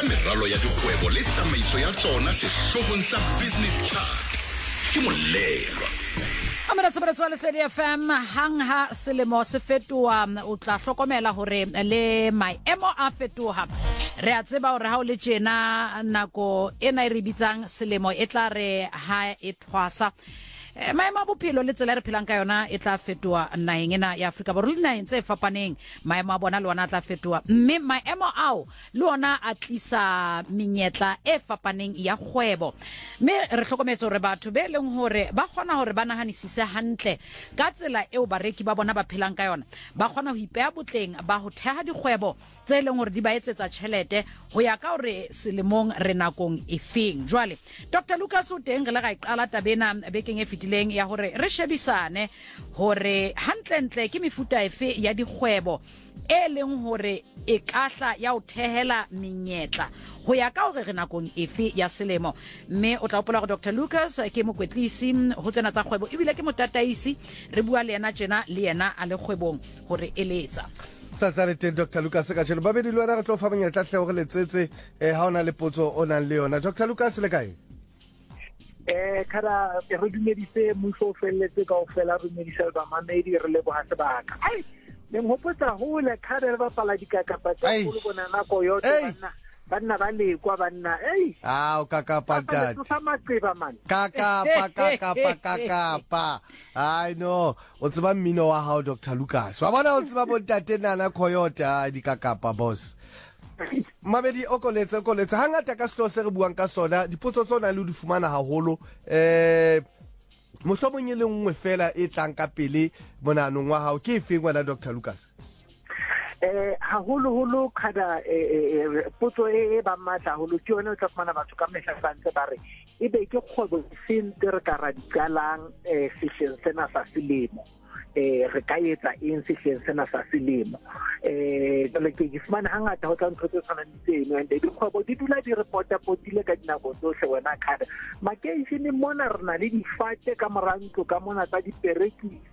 meralo ya dikgwebo le tsamaiso ya tsona sehloohong sa Business Chat ke Molelwa. Tsa Lesedi FM hang ha selemo se fetoha o tla hlokomela hore le maemo a fetoha re a tseba hore ha o le tjena nako ena e re bitsang selemo e tla re ha e thwasa maemo a bophelo le tsela re phelang ka yona e tla fetoha naheng ena ya Afrika Borwa le naheng tse fapaneng maemo a bona le ona tla fetoha mme maemo ao le ona a tlisa menyetla e fapaneng ya kgwebo mme re hlokometse hore batho be leng hore ba kgona hore ba nahanisise hantle ka tsela eo bareki ba bona ba phelang ka yona ba kgona ho ipeha botleng ba ho theha dikgwebo tse leng hore di ba etsetsa tjhelete ho ya ka hore selemong re nakong efeng jwale Dr Lucas o teng re le ga iqala tabena bekeng e fitileng ya hore re shebisane hore hantle ke mefuta efe ya dikgwebo e leng hore e kahla ya o thehela menyetla ho ya ka hore re nakong efe ya selemo mme o tla hopola gore Dr Lucas ke mokwetlisi ho tsena tsa kgwebo ebile ke motataisi re bua le yena tjena le yena a le kgwebong hore eletsa Satsale teng Dr Lucas ka tshelo babedi le wena re tlo fa monyetla hle hore letsetse ha ona le potso o nang le yona Dr Lucas le kae Kara re dumedise mmuso felletse ka ofela re dumedisa ba mamedi re le boha sebaka ai le mhopotsa ho le khare re bapala dikakapa tsa go bona nako yote banna ba le kwa banna o kakapa tata sa maqeba man kakapa I know o tseba mmino wa hao Dr Lucas wa bona o tseba bontate nana Coyote dikakapa boss Mabedi o koletse hangata ka selo se re buang ka sona dipotso tsona le di fumana haholo mohlomong e le nngwe fela e tlang ka pele monanong wa hao ke efeng wena Dr Lucas haholo kada potso e ba matla haholo ke yona o tla fumana batho ka mehla bantse ba re ebe ke kgwebo sente re ka ra diqalang sehleng sena sa selemo re ka etsa eng sehleng sena sa selemo jwale ke fumana hangata ho tla ntho tse tshwanang le tseno and dikgwebo di dula di reporta potile ka dinako tsohle wena khada makeishene mona re na le difate ka morantlo ka mona tsa diperekisi